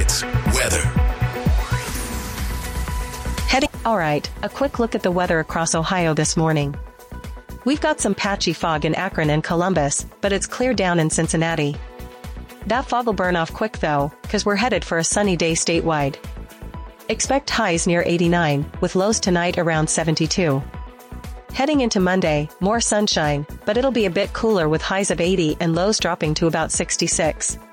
Hits weather. Alright, a quick look at the weather across Ohio this morning. We've got some patchy fog in Akron and Columbus, but it's cleared down in Cincinnati. That fog will burn off quick though, cause we're headed for a sunny day statewide. Expect highs near 89, with lows tonight around 72. Heading into Monday, more sunshine, but it'll be a bit cooler with highs of 80 and lows dropping to about 66.